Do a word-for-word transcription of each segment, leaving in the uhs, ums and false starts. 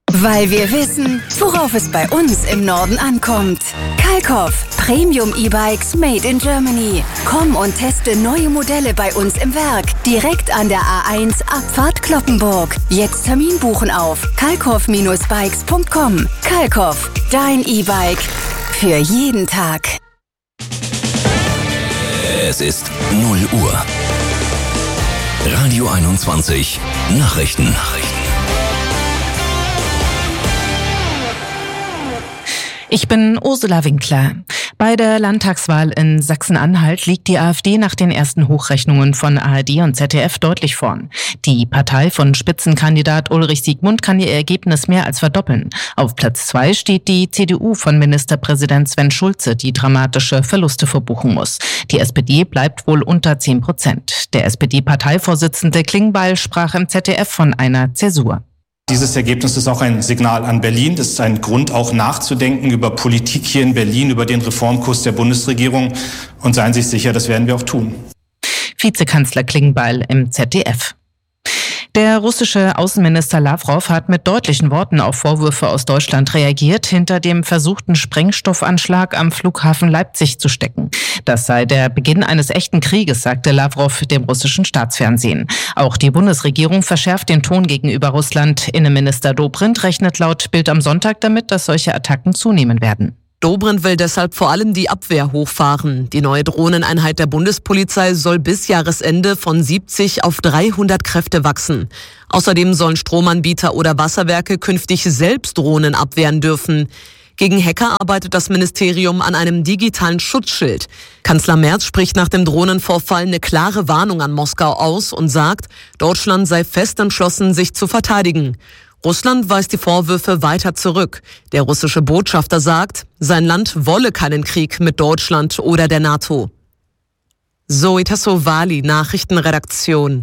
Weil wir wissen, worauf es bei uns im Norden ankommt. Kalkoff, Premium E-Bikes made in Germany. Komm und teste neue Modelle bei uns im Werk. Direkt an der A eins Abfahrt Cloppenburg. Jetzt Termin buchen auf kalkoff Bindestrich bikes Punkt com. Kalkoff, dein E-Bike. Für jeden Tag. Es ist null Uhr. Radio einundzwanzig Nachrichten. Nachrichten. Ich bin Ursula Winkler. Bei der Landtagswahl in Sachsen-Anhalt liegt die AfD nach den ersten Hochrechnungen von A R D und Z D F deutlich vorn. Die Partei von Spitzenkandidat Ulrich Siegmund kann ihr Ergebnis mehr als verdoppeln. Auf Platz zwei steht die C D U von Ministerpräsident Sven Schulze, die dramatische Verluste verbuchen muss. Die S P D bleibt wohl unter zehn Prozent. Der S P D-Parteivorsitzende Klingbeil sprach im Z D F von einer Zäsur. Dieses Ergebnis ist auch ein Signal an Berlin. Das ist ein Grund, auch nachzudenken über Politik hier in Berlin, über den Reformkurs der Bundesregierung. Und seien Sie sich sicher, das werden wir auch tun. Vizekanzler Klingbeil im Z D F. Der russische Außenminister Lavrov hat mit deutlichen Worten auf Vorwürfe aus Deutschland reagiert, hinter dem versuchten Sprengstoffanschlag am Flughafen Leipzig zu stecken. Das sei der Beginn eines echten Krieges, sagte Lavrov dem russischen Staatsfernsehen. Auch die Bundesregierung verschärft den Ton gegenüber Russland. Innenminister Dobrindt rechnet laut Bild am Sonntag damit, dass solche Attacken zunehmen werden. Dobrindt will deshalb vor allem die Abwehr hochfahren. Die neue Drohneneinheit der Bundespolizei soll bis Jahresende von siebzig auf dreihundert Kräfte wachsen. Außerdem sollen Stromanbieter oder Wasserwerke künftig selbst Drohnen abwehren dürfen. Gegen Hacker arbeitet das Ministerium an einem digitalen Schutzschild. Kanzler Merz spricht nach dem Drohnenvorfall eine klare Warnung an Moskau aus und sagt, Deutschland sei fest entschlossen, sich zu verteidigen. Russland weist die Vorwürfe weiter zurück. Der russische Botschafter sagt, sein Land wolle keinen Krieg mit Deutschland oder der NATO. Zoe Tassovali, Nachrichtenredaktion.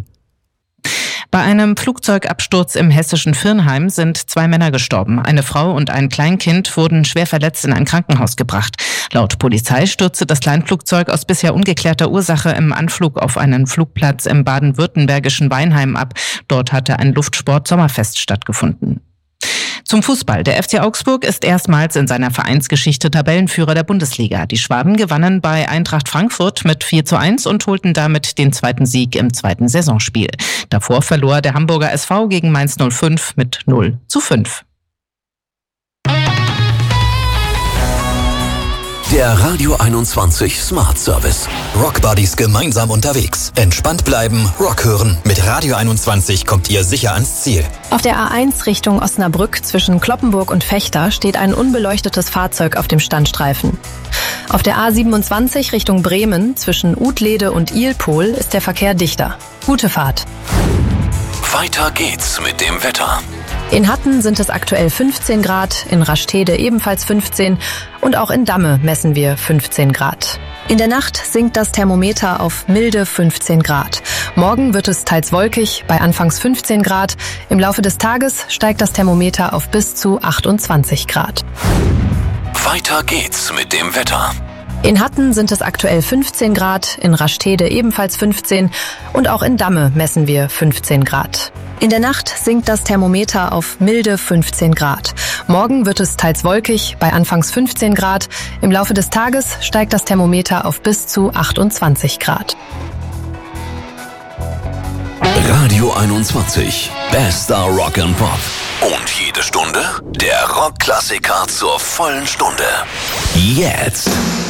Bei einem Flugzeugabsturz im hessischen Virnheim sind zwei Männer gestorben. Eine Frau und ein Kleinkind wurden schwer verletzt in ein Krankenhaus gebracht. Laut Polizei stürzte das Kleinflugzeug aus bisher ungeklärter Ursache im Anflug auf einen Flugplatz im baden-württembergischen Weinheim ab. Dort hatte ein Luftsport-Sommerfest stattgefunden. Zum Fußball. Der F C Augsburg ist erstmals in seiner Vereinsgeschichte Tabellenführer der Bundesliga. Die Schwaben gewannen bei Eintracht Frankfurt mit vier zu eins und holten damit den zweiten Sieg im zweiten Saisonspiel. Davor verlor der Hamburger S V gegen Mainz null fünf mit null zu fünf. Der Radio einundzwanzig Smart Service. Rock Buddies gemeinsam unterwegs. Entspannt bleiben, Rock hören. Mit Radio einundzwanzig kommt ihr sicher ans Ziel. Auf der A eins Richtung Osnabrück zwischen Cloppenburg und Vechta steht ein unbeleuchtetes Fahrzeug auf dem Standstreifen. Auf der A siebenundzwanzig Richtung Bremen zwischen Utlede und Ilpol ist der Verkehr dichter. Gute Fahrt. Weiter geht's mit dem Wetter. In Hatten sind es aktuell fünfzehn Grad, in Rastede ebenfalls fünfzehn und auch in Damme messen wir fünfzehn Grad. In der Nacht sinkt das Thermometer auf milde fünfzehn Grad. Morgen wird es teils wolkig, bei anfangs fünfzehn Grad. Im Laufe des Tages steigt das Thermometer auf bis zu achtundzwanzig Grad. Weiter geht's mit dem Wetter. In Hatten sind es aktuell fünfzehn Grad, in Rastede ebenfalls fünfzehn und auch in Damme messen wir fünfzehn Grad. In der Nacht sinkt das Thermometer auf milde fünfzehn Grad. Morgen wird es teils wolkig, bei anfangs fünfzehn Grad. Im Laufe des Tages steigt das Thermometer auf bis zu achtundzwanzig Grad. Radio einundzwanzig. Bester Rock and Pop. Und jede Stunde der Rockklassiker zur vollen Stunde. Jetzt.